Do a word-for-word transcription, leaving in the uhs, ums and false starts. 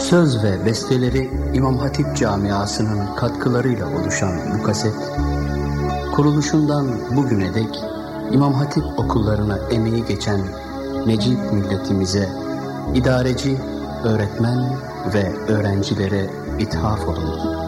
Söz ve besteleri İmam Hatip Camiası'nın katkılarıyla oluşan bu kaset, kuruluşundan bugüne dek İmam Hatip okullarına emeği geçen Necip milletimize, idareci, öğretmen ve öğrencilere ithaf olun.